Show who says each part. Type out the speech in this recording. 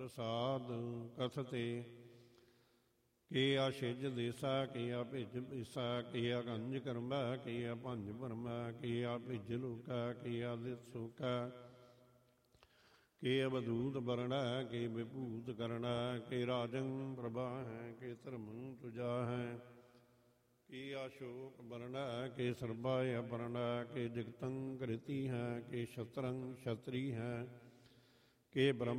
Speaker 1: ਪ੍ਰਸਾਦ ਕਥਤੇ। ਕੀ ਆ ਛਿਜ ਦੇਸਾ, ਕੀ ਆ ਭਿਜ ਪੀਸਾ, ਕੀ ਆ ਗੰਜ ਕਰਮਾ, ਕੀ ਆ ਭੰਜ ਭਰਮਾ, ਕੀ ਆ ਭਿਜ ਲੂਕਾ, ਕੀ ਆ ਦਿਤ ਸੂਕਾ, ਕੀ ਅਵਧੂਤ ਵਰਣਾ, ਕੀ ਵਿਭੂਤ ਕਰਣਾ, ਕੀ ਰਾਜੰ ਪ੍ਰਭਾ ਹੈ, ਕੀ ਧਰਮੰ ਤੁਜਾ ਹੈ, ਕੀ ਆਸ਼ੋਕ ਵਰਣਾ, ਕੀ ਸਰਬਾ ਅਪਰਣਾ, ਕੀ ਜਗਤੰ ਕ੍ਰਿਤੀ ਹੈ, ਕੀ ਸ਼ਤਰੰ ਛਤਰੀ ਹੈ, ਕਿ ਬ੍ਰਹਮ